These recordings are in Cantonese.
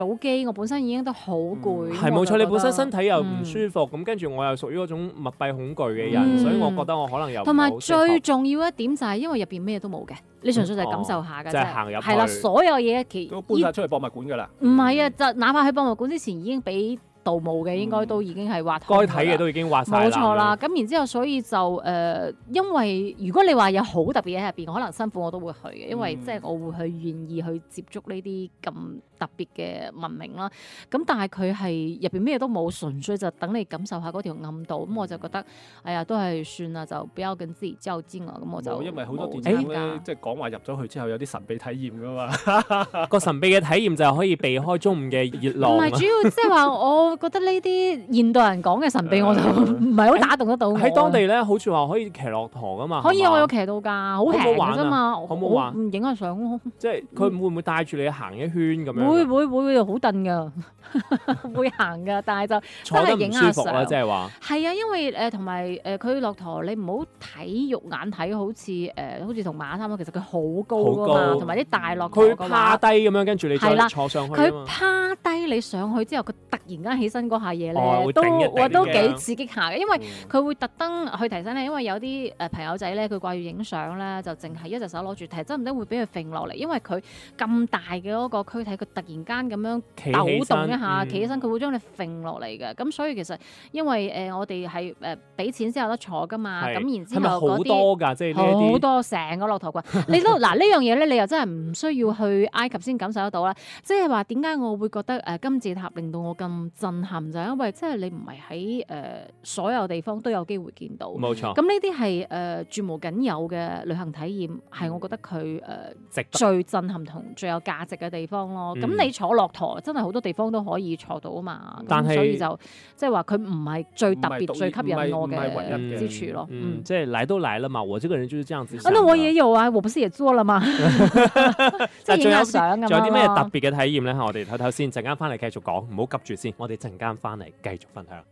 手機，我本身已經都好攰。 係冇錯，你本身身體又唔舒服，咁跟住我又屬於嗰種密閉恐懼嘅人，所以我覺得我可能又同埋最重要一點就係因為入邊咩都冇嘅，你純粹就係感受下㗎啫。 即係行入去。 係啦，所有嘢都搬晒出去博物館㗎啦。 唔係啊，就哪怕去博物館之前已經俾盜墓嘅，應該都已經係挖開。 該睇嘅都已經挖晒啦。 冇錯啦，咁然之後，所以就因為如果你話有好特別嘢喺入邊，可能辛苦我都會去嘅，因為即係我會去願意去接觸呢啲咁特別嘅文明啦。咁但係佢係入邊咩都冇，純粹就等你感受下嗰條暗道。咁我就覺得，哎呀，都係算啦，就比較跟自己較之外，咁我就因為好多電影咧，即係講話入咗去之後有啲神秘體驗㗎嘛。 個神秘嘅體驗就係可以避開中午嘅熱浪。 唔係主要，即係話我覺得呢啲現代人講嘅神秘，我就唔係好打動得到我。 喺當地咧，好似話可以騎駱駝㗎嘛。 可以，我有騎到㗎，好平㗎啫嘛。 好唔好玩？ 影下相咯。 即係佢會唔會帶住你行一圈咁樣？ 會好燉㗎，會行㗎，但係就真係影下相。 即係話係啊，因為同埋佢駱駝，你唔好睇肉眼睇，好似同馬差唔多，其實佢好高㗎嘛，同埋啲大駱駝佢趴低咁樣，跟住你再坐上去。 佢趴低你上去之後，佢突然間起身嗰下嘢咧，都幾刺激下嘅，因為佢會特登去提醒你，因為有啲朋友仔咧，佢掛住影相咧，就淨係一隻手攞住，提真唔得會俾佢揈落嚟，因為佢咁大嘅嗰個軀體，佢突然間咁樣抖動一下，企起身，佢會將你揈落嚟嘅。咁所以其實因為我哋係俾錢先有得坐噶嘛，咁然之後嗰啲好多㗎，即係呢啲好多成個駱駝群，你都嗱呢樣嘢咧，你又真係唔需要去埃及先感受得到啦。即係話點解我會覺得金字塔令到我咁震撼，就係因為即係你唔係喺所有地方都有機會見到。 冇錯。 咁呢啲係絕無僅有嘅旅行體驗，係我覺得佢最震撼同最有價值嘅地方咯。咁你坐駱駝真係好多地方都可以坐到啊嘛。 但係所以就即係話佢唔係最特別、最吸引我嘅之處咯。 即係嚟都嚟啦嘛，我這個人就是這樣子。 那我也有啊，我不是也做了嗎？即係影下相咁樣咯。 仲有啲咩特別嘅體驗咧？我哋睇睇先，陣間翻嚟繼續講，唔好急住先。我哋陣間翻嚟繼續分享。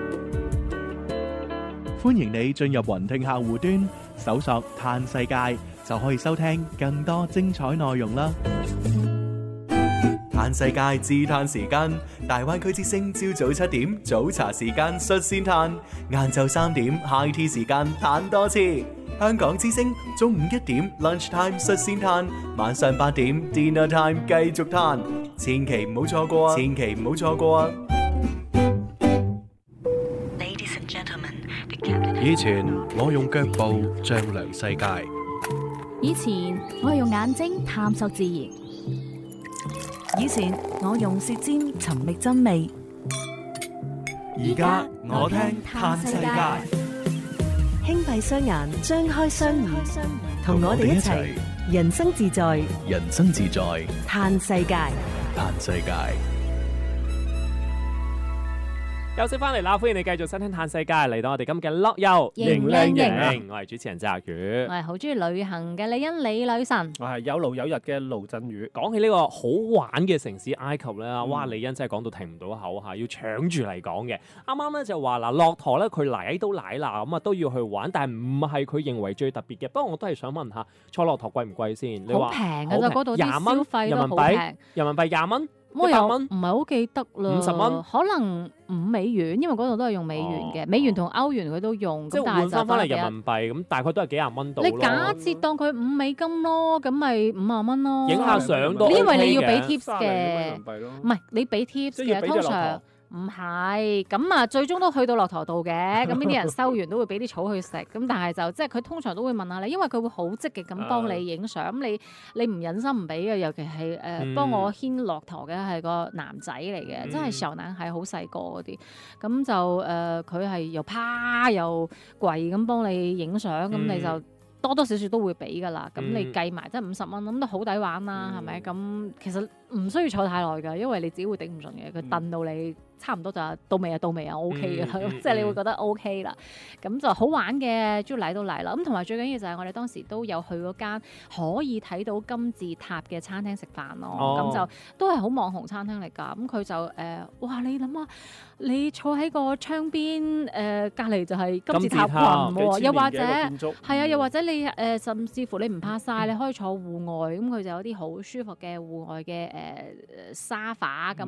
歡迎你進入雲聽客戶端，搜索嘆世界，就可以收聽更多精彩內容啦。嘆世界自嘆時間，大灣區之聲朝早7點早茶時間率先嘆，晏晝3點 high tea 時間嘆多次。香港之聲中午1點 lunch time 率先嘆，晚上8點 dinner time 繼續嘆，千祈唔好錯過啊！千祈唔好錯過啊！ 以前我用腳步丈量世界， 以前我用眼睛探索自然，以前我用舌尖尋覓真味， 而家我聽嘆世界。 輕閉雙眼，張開雙耳，同我哋一齊人生自在， 人生自在， 嘆世界， 嘆世界。 休息翻嚟啦，歡迎你繼續收聽嘆世界，嚟到我哋今嘅樂遊型靚型， 我係主持人澤宇， 我係好中意旅行嘅李欣李女神， 我係有勞有逸嘅盧振宇。 講起呢個好玩嘅城市埃及咧，哇！李欣真係講到停唔到口嚇，要搶住嚟講嘅。啱啱咧就話嗱，駱駝咧佢嚟都嚟啦，咁啊都要去玩，但係唔係佢認為最特別嘅。不過我都係想問下，坐駱駝貴唔貴先？你話好平㗎咋，嗰度啲消費都好平， 人民幣20蚊。 100蚊唔係好記得啦 ，50蚊可能5美元，因為嗰度都係用美元嘅，美元同歐元佢都用， 即係換翻嚟人民幣咁，大概都係幾廿蚊到咯。 你假設當佢5美金咯，咁咪50蚊咯。 影下相都 OK 嘅， 因為你要俾 tips 嘅，唔係你俾 tips 嘅，通常。唔係，咁啊最終都去到駱駝度嘅，咁呢啲人收完都會俾啲草去食，咁但係就即係佢通常都會問下你，因為佢會好積極咁幫你影相，咁你唔忍心唔俾嘅，尤其係幫我牽駱駝嘅係個男仔嚟嘅，真係小男孩好細個嗰啲，咁就佢係又趴又跪咁幫你影相，咁你就多多少少都會俾㗎啦，咁你計埋即係50蚊，咁都好抵玩啦，係咪？咁其實唔需要坐太耐㗎，因為你自己會頂唔順嘅，佢燉到你。差唔多就到未啊 OK 嘅啦，即係你會覺得 OK 啦，咁就好玩嘅，終於嚟到嚟啦。咁同埋最緊要就係我哋當時都有去嗰間可以睇到金字塔嘅餐廳食飯咯，咁就都係好網紅餐廳嚟㗎。咁佢就哇！你諗下，你坐喺個窗邊隔離就係金字塔群喎，又或者係啊，又或者你甚至乎你唔怕曬，你可以坐戶外，咁佢就有啲好舒服嘅戶外嘅沙發咁